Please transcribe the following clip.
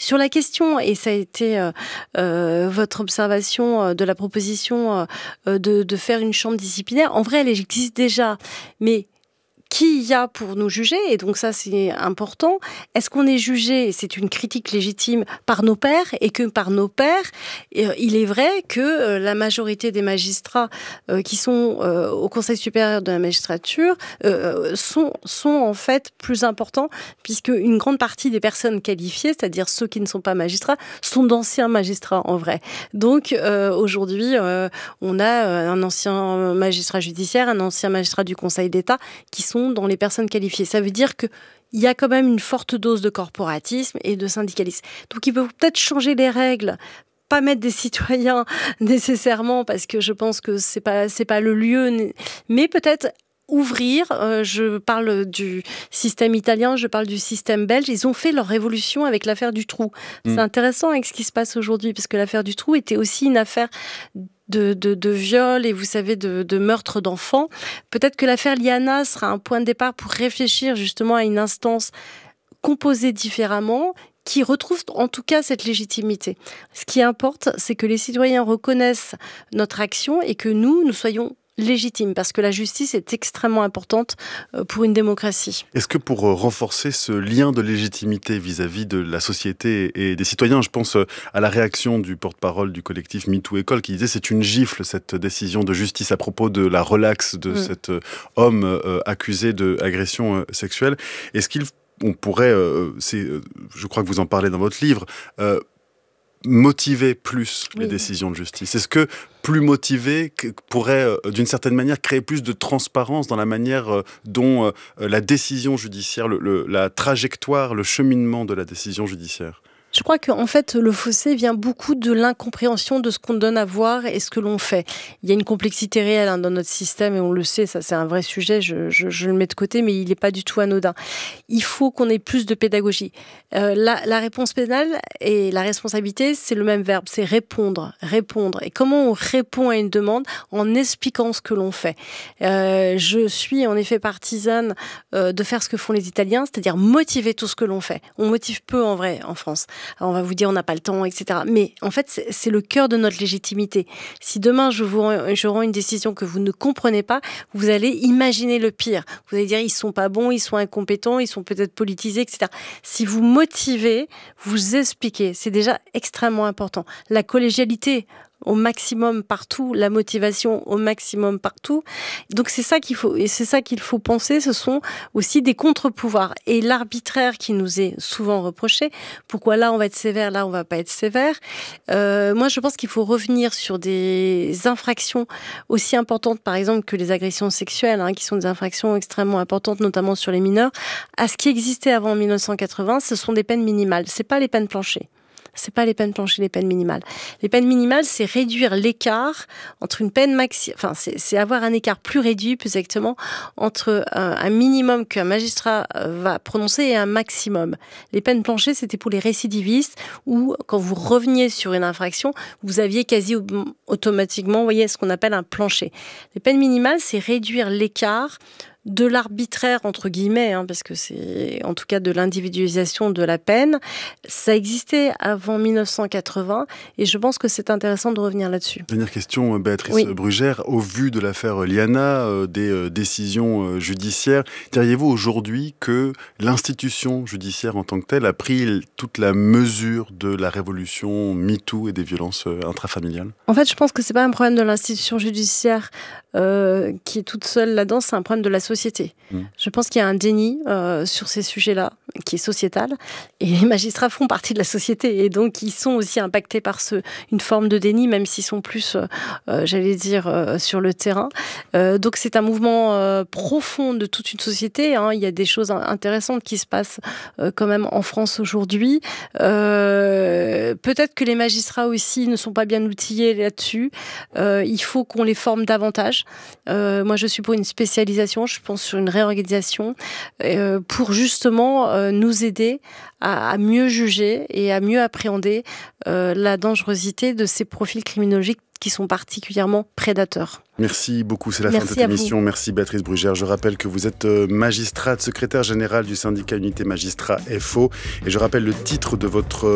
Sur la question, et ça a été votre observation de la proposition de faire une chambre disciplinaire, en vrai, elle existe déjà, mais qui y a pour nous juger? Et donc ça, c'est important. Est-ce qu'on est jugé, et c'est une critique légitime, par nos pairs, et que par nos pairs, il est vrai que la majorité des magistrats qui sont au Conseil supérieur de la magistrature sont en fait plus importants, puisque une grande partie des personnes qualifiées, c'est-à-dire ceux qui ne sont pas magistrats, sont d'anciens magistrats en vrai. Donc aujourd'hui, on a un ancien magistrat judiciaire, un ancien magistrat du Conseil d'État qui sont dans les personnes qualifiées. Ça veut dire qu'il y a quand même une forte dose de corporatisme et de syndicalisme. Donc il peut peut-être changer les règles, pas mettre des citoyens nécessairement, parce que je pense que c'est pas le lieu, mais peut-être ouvrir, je parle du système italien, je parle du système belge, ils ont fait leur révolution avec l'affaire Dutroux. C'est intéressant avec ce qui se passe aujourd'hui, parce que l'affaire Dutroux était aussi une affaire de viol et vous savez de meurtre d'enfants. Peut-être que l'affaire Liana sera un point de départ pour réfléchir justement à une instance composée différemment, qui retrouve en tout cas cette légitimité. Ce qui importe, c'est que les citoyens reconnaissent notre action et que nous soyons légitime, parce que la justice est extrêmement importante pour une démocratie. Est-ce que pour renforcer ce lien de légitimité vis-à-vis de la société et des citoyens, je pense à la réaction du porte-parole du collectif MeToo École qui disait c'est une gifle cette décision de justice à propos de la relaxe de cet homme accusé d'agression sexuelle. Est-ce qu'on pourrait, je crois que vous en parlez dans votre livre, motiver plus les décisions de justice? Est-ce que plus motivé pourrait, d'une certaine manière, créer plus de transparence dans la manière dont la décision judiciaire, la trajectoire, le cheminement de la décision judiciaire? Je crois qu'en fait, le fossé vient beaucoup de l'incompréhension de ce qu'on donne à voir et ce que l'on fait. Il y a une complexité réelle dans notre système et on le sait, ça c'est un vrai sujet, je le mets de côté, mais il n'est pas du tout anodin. Il faut qu'on ait plus de pédagogie. La réponse pénale et la responsabilité, c'est le même verbe, c'est répondre. Et comment on répond à une demande? En expliquant ce que l'on fait. Je suis en effet partisane de faire ce que font les Italiens, c'est-à-dire motiver tout ce que l'on fait. On motive peu en vrai en France. Alors on va vous dire on n'a pas le temps, etc. Mais en fait, c'est le cœur de notre légitimité. Si demain je rends une décision que vous ne comprenez pas, vous allez imaginer le pire. Vous allez dire ils sont pas bons, ils sont incompétents, ils sont peut-être politisés, etc. Si vous motivez, vous expliquez, c'est déjà extrêmement important. La collégialité au maximum partout, la motivation au maximum partout. Donc c'est ça qu'il faut penser, ce sont aussi des contre-pouvoirs. Et l'arbitraire qui nous est souvent reproché, pourquoi là on va être sévère, là on va pas être sévère. Moi je pense qu'il faut revenir sur des infractions aussi importantes, par exemple que les agressions sexuelles, qui sont des infractions extrêmement importantes, notamment sur les mineurs. À ce qui existait avant 1980, ce sont des peines minimales, c'est pas les peines planchées. C'est pas les peines planchées, les peines minimales. Les peines minimales, c'est réduire l'écart entre une peine c'est avoir un écart plus réduit, plus exactement, entre un minimum qu'un magistrat va prononcer et un maximum. Les peines planchées, c'était pour les récidivistes, où quand vous reveniez sur une infraction, vous aviez quasi automatiquement, vous voyez, ce qu'on appelle un plancher. Les peines minimales, c'est réduire l'écart de l'arbitraire, entre guillemets, parce que c'est en tout cas de l'individualisation de la peine. Ça existait avant 1980 et je pense que c'est intéressant de revenir là-dessus. Dernière question, Béatrice Brugère. Au vu de l'affaire Liana, des décisions judiciaires, diriez-vous aujourd'hui que l'institution judiciaire en tant que telle a pris toute la mesure de la révolution MeToo et des violences intrafamiliales? En fait, je pense que c'est pas un problème de l'institution judiciaire qui est toute seule là-dedans, c'est un problème de la société. Je pense qu'il y a un déni sur ces sujets-là, qui est sociétal, et les magistrats font partie de la société, et donc ils sont aussi impactés par une forme de déni, même s'ils sont plus, sur le terrain. Donc c'est un mouvement profond de toute une société. Il y a des choses intéressantes qui se passent quand même en France aujourd'hui. Peut-être que les magistrats aussi ne sont pas bien outillés là-dessus. Il faut qu'on les forme davantage. Moi, je suis pour une spécialisation, je pense sur une réorganisation, pour justement nous aider à mieux juger et à mieux appréhender la dangerosité de ces profils criminologiques qui sont particulièrement prédateurs. Merci beaucoup, c'est la fin de cette émission. Merci Béatrice Brugère. Je rappelle que vous êtes magistrate, secrétaire générale du syndicat Unité Magistrats FO. Et je rappelle le titre de votre